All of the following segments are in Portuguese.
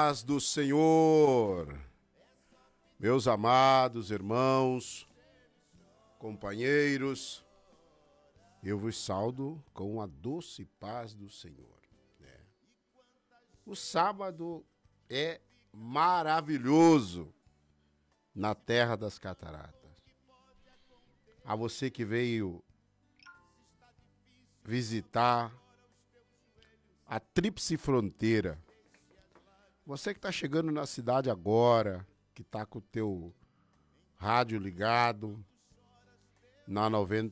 paz do Senhor, meus amados irmãos, companheiros, eu vos saudo com a doce paz do Senhor. O sábado é maravilhoso na terra das cataratas. A você que veio visitar a Tríplice Fronteira, você que está chegando na cidade agora, que está com o teu rádio ligado na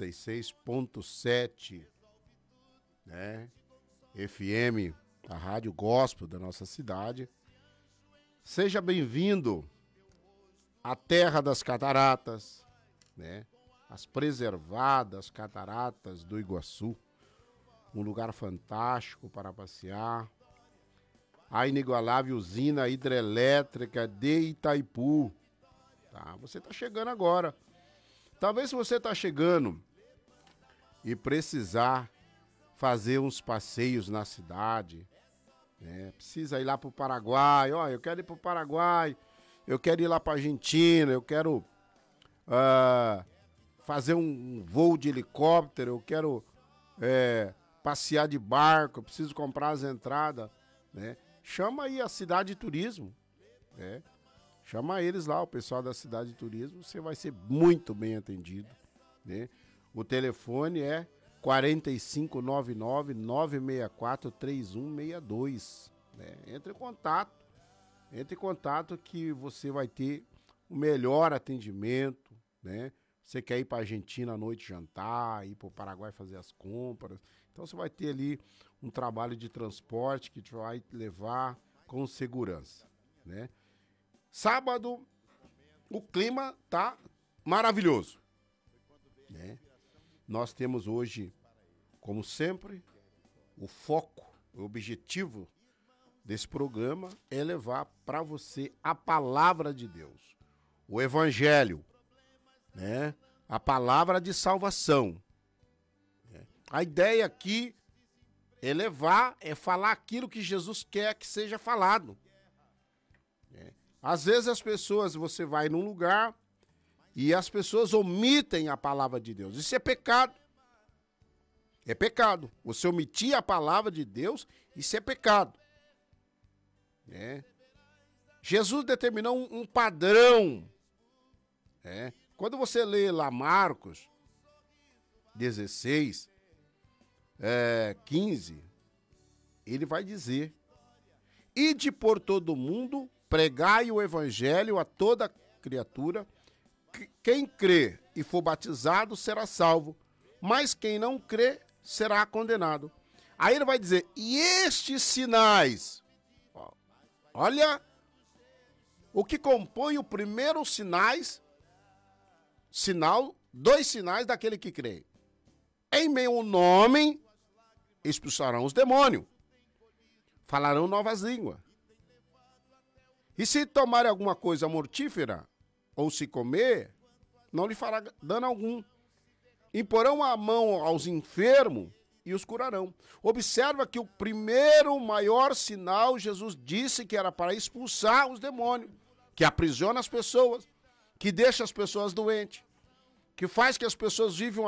96.7, né? FM, a rádio gospel da nossa cidade. Seja bem-vindo à terra das cataratas, né? As preservadas cataratas do Iguaçu. Um lugar fantástico para passear. A inigualável usina hidrelétrica de Itaipu. Tá? Você está chegando agora. Talvez se você está chegando e precisar fazer uns passeios na cidade, né? Precisa ir lá para o Paraguai. Ó, eu quero ir para o Paraguai, eu quero ir lá para a Argentina, eu quero fazer um voo de helicóptero, eu quero passear de barco, eu preciso comprar as entradas, né? Chama aí a Cidade de Turismo, né? Chama eles lá, o pessoal da Cidade de Turismo, você vai ser muito bem atendido, né? O telefone é 4599-964-3162, né? Entre em contato que você vai ter o melhor atendimento, né? Você quer ir para a Argentina à noite jantar, ir para o Paraguai fazer as compras, então você vai ter ali um trabalho de transporte que te vai levar com segurança, né? Sábado, o clima tá maravilhoso, né? Nós temos hoje, como sempre, o foco, o objetivo desse programa é levar para você a palavra de Deus, o Evangelho, né? A palavra de salvação. A ideia aqui é levar, é falar aquilo que Jesus quer que seja falado. Às vezes as pessoas, você vai num lugar e as pessoas omitem a palavra de Deus. Isso é pecado. É pecado. Você omitir a palavra de Deus, isso é pecado. Jesus determinou um padrão. Quando você lê lá Marcos 16, 15, ele vai dizer: ide por todo mundo, pregai o evangelho a toda criatura, quem crê e for batizado será salvo, mas quem não crê será condenado. Aí ele vai dizer: e estes sinais, olha o que compõe o primeiro dois sinais daquele que crê. Em meu nome expulsarão os demônios, falarão novas línguas. E se tomarem alguma coisa mortífera, ou se comer, não lhe fará dano algum. Imporão a mão aos enfermos e os curarão. Observa que o primeiro maior sinal, Jesus disse que era para expulsar os demônios, que aprisiona as pessoas, que deixa as pessoas doentes, que faz que as pessoas vivem